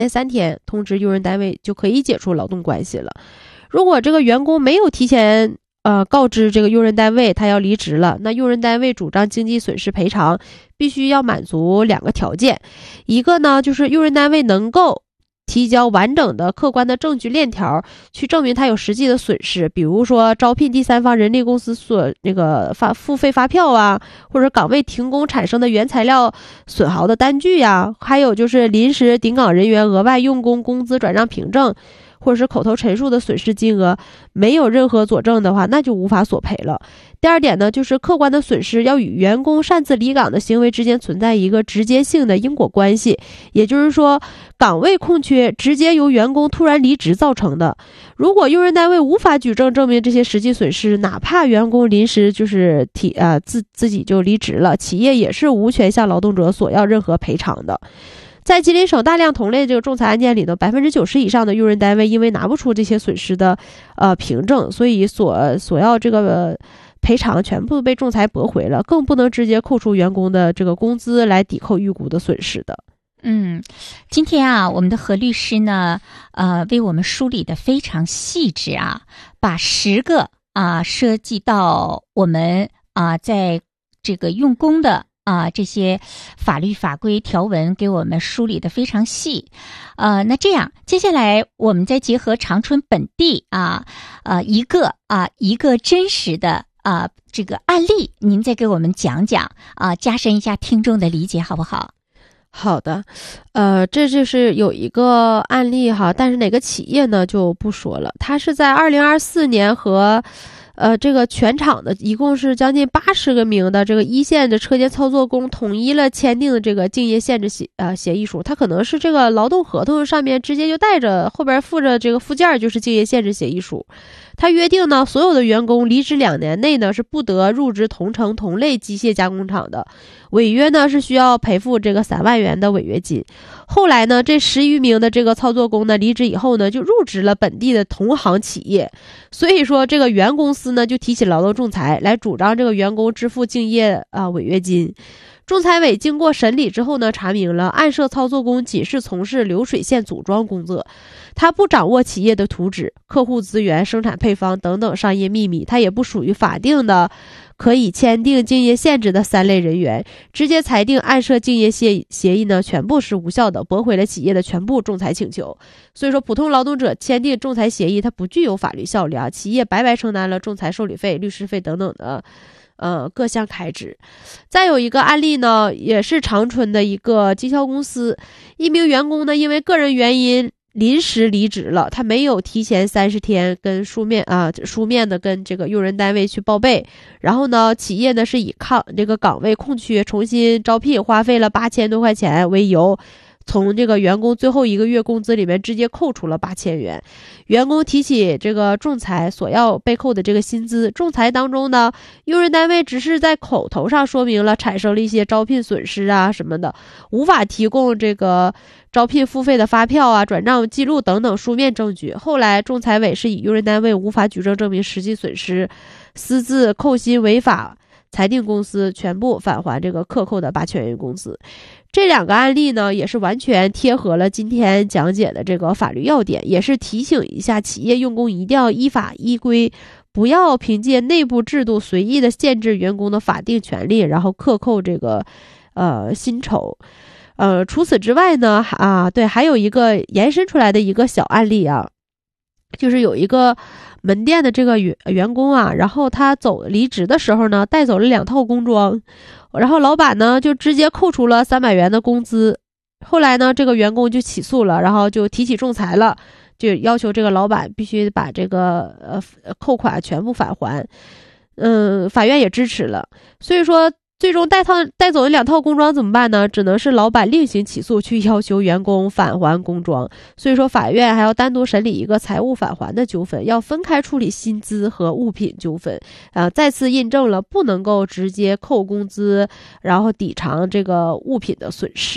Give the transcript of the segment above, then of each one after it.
前3天通知用人单位就可以解除劳动关系了。如果这个员工没有提前告知这个用人单位他要离职了，那用人单位主张经济损失赔偿必须要满足2个条件。一个呢，就是用人单位能够提交完整的客观的证据链条去证明他有实际的损失，比如说招聘第三方人力公司所付费发票啊，或者岗位停工产生的原材料损耗的单据啊，还有就是临时顶岗人员额外用工工资转账凭证或者是口头陈述的损失金额，没有任何佐证的话，那就无法索赔了。第二点呢，就是客观的损失要与员工擅自离岗的行为之间存在一个直接性的因果关系，也就是说，岗位空缺直接由员工突然离职造成的。如果用人单位无法举证证明这些实际损失，哪怕员工临时就是自己就离职了，企业也是无权向劳动者索要任何赔偿的。在吉林省大量同类这个仲裁案件里头，90%以上的用人单位因为拿不出这些损失的凭证，所以索要这个赔偿全部被仲裁驳回了，更不能直接扣除员工的这个工资来抵扣预估的损失的。 今天啊，我们的何律师呢，为我们梳理的非常细致啊，把10个涉及到我们在这个用工的这些法律法规条文给我们梳理的非常细。那这样接下来我们再结合长春本地一个真实的这个案例，您再给我们讲讲加深一下听众的理解好不好？ 好的，这就是有一个案例哈，但是哪个企业呢就不说了。它是在2024年和这个全厂的一共是将近80个名的这个一线的车间操作工统一了签订的这个竞业限制协议书。它可能是这个劳动合同上面直接就带着后边附着这个附件，就是竞业限制协议书。它约定呢，所有的员工离职2年内呢是不得入职同城同类机械加工厂的，违约呢是需要赔付这个3万元的违约金。后来呢，这10余名的这个操作工呢离职以后呢，就入职了本地的同行企业。所以说这个原公司呢就提起劳动仲裁来主张这个员工支付竞业违约金。仲裁委经过审理之后呢，查明了案涉操作工仅是从事流水线组装工作，他不掌握企业的图纸、客户资源、生产配方等等商业秘密，他也不属于法定的可以签订竞业限制的3类人员，直接裁定案涉竞业协议呢全部是无效的，驳回了企业的全部仲裁请求。所以说普通劳动者签订仲裁协议它不具有法律效力企业白白承担了仲裁受理费、律师费等等的各项开支。再有一个案例呢，也是长春的一个经销公司，一名员工呢因为个人原因临时离职了，他没有提前30天跟书面的跟这个用人单位去报备，然后呢企业呢是以这个岗位空缺重新招聘花费了8000多块钱为由，从这个员工最后1个月工资里面直接扣除了8000元。员工提起这个仲裁所要被扣的这个薪资，仲裁当中呢，用人单位只是在口头上说明了产生了一些招聘损失什么的，无法提供这个招聘付费的发票转账记录等等书面证据。后来仲裁委是以用人单位无法举证证明实际损失，私自扣薪违法，裁定公司全部返还这个克扣的8000元工资。这2个案例呢，也是完全贴合了今天讲解的这个法律要点，也是提醒一下企业用工一定要依法依规，不要凭借内部制度随意的限制员工的法定权利，然后克扣这个薪酬。除此之外呢，对，还有一个延伸出来的一个小案例就是有一个门店的这个员工然后他离职的时候呢，带走了2套工装，然后老板呢就直接扣除了300元的工资。后来呢，这个员工就起诉了，然后就提起仲裁了，就要求这个老板必须把这个扣款全部返还。法院也支持了。所以说最终带走的2套工装怎么办呢？只能是老板另行起诉去要求员工返还工装。所以说法院还要单独审理一个财务返还的纠纷，要分开处理薪资和物品纠纷。再次印证了不能够直接扣工资，然后抵偿这个物品的损失。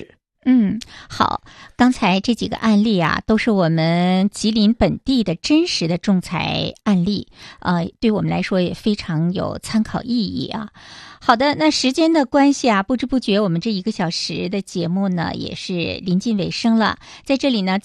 好，刚才这几个案例啊，都是我们吉林本地的真实的仲裁案例，对我们来说也非常有参考意义啊。好的，那时间的关系啊，不知不觉我们这1个小时的节目呢，也是临近尾声了。在这里呢，